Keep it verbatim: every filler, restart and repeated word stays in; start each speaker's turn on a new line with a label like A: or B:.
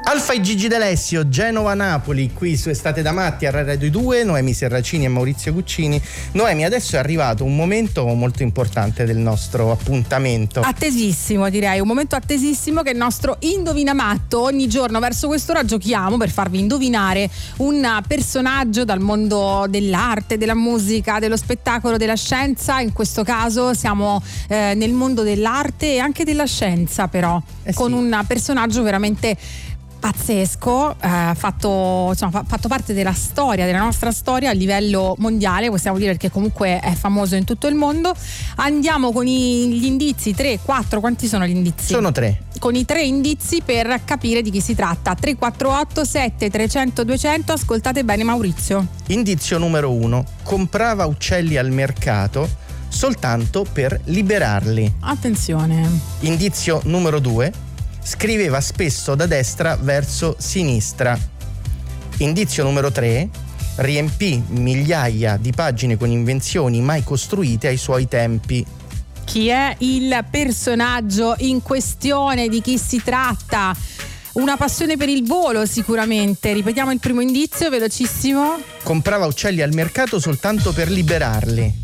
A: Alfa e Gigi D'Alessio, Genova-Napoli, qui su Estate da Matti a Radio due, Noemi Serracini e Maurizio Guccini. Noemi, adesso è arrivato un momento molto importante del nostro appuntamento.
B: Attesissimo, direi, un momento attesissimo, che è il nostro Indovinamatto. Ogni giorno verso quest'ora giochiamo per farvi indovinare un personaggio dal mondo dell'arte, della musica, dello spettacolo, della scienza. In questo caso siamo eh, nel mondo dell'arte e anche della scienza, però,
A: eh sì.
B: con un personaggio veramente pazzesco, eh, fatto, insomma, fatto parte della storia, della nostra storia a livello mondiale, possiamo dire, perché comunque è famoso in tutto il mondo. Andiamo con i, gli indizi, tre, quattro, quanti sono gli indizi?
A: Sono tre.
B: Con i tre indizi per capire di chi si tratta. tre quattro otto sette trecento duecento, ascoltate bene Maurizio.
A: Indizio numero uno: comprava uccelli al mercato soltanto per liberarli.
B: Attenzione.
A: Indizio numero due: scriveva spesso da destra verso sinistra. Indizio numero tre: riempì migliaia di pagine con invenzioni mai costruite ai suoi tempi.
B: Chi è il personaggio in questione? Di chi si tratta? Una passione per il volo sicuramente. Ripetiamo il primo indizio, velocissimo.
A: Comprava uccelli al mercato soltanto per liberarli.